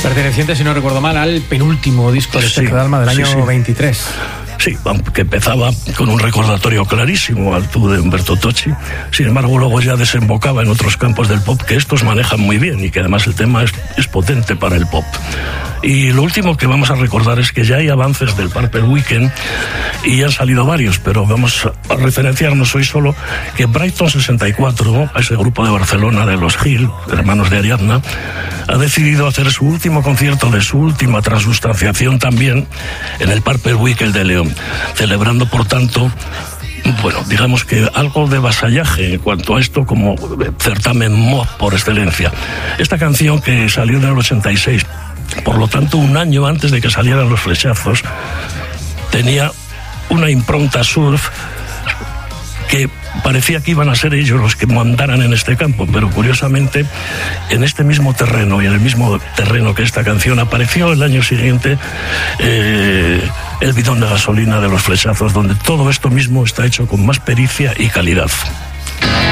Perteneciente, si no recuerdo mal, al penúltimo disco de Espectro d'Alma del año 23. Sí, aunque empezaba con un recordatorio clarísimo al tú de Umberto Tocci. Sin embargo, luego ya desembocaba en otros campos del pop que estos manejan muy bien y que además el tema es potente para el pop. Y lo último que vamos a recordar es que ya hay avances del Purple Weekend y ya han salido varios, pero vamos a referenciarnos hoy solo que Brighton 64, ese grupo de Barcelona de los Gil, hermanos de Ariadna, ha decidido hacer su último concierto de su última transustanciación también en el Purple Weekend de León, celebrando por tanto, bueno, digamos que algo de vasallaje en cuanto a esto como certamen mod por excelencia. Esta canción que salió en el 86, por lo tanto un año antes de que salieran los Flechazos, tenía una impronta surf que parecía que iban a ser ellos los que mandaran en este campo, pero curiosamente en este mismo terreno y en el mismo terreno que esta canción apareció el año siguiente el bidón de gasolina de los Flechazos, donde todo esto mismo está hecho con más pericia y calidad.